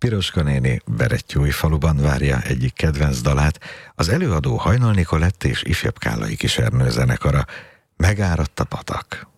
Piroska néni Berettyóújfaluban várja egyik kedvenc dalát, az előadó Hajnal Nikolett és Ifjabb Kállai Kisernő zenekara. Megáradt a patak.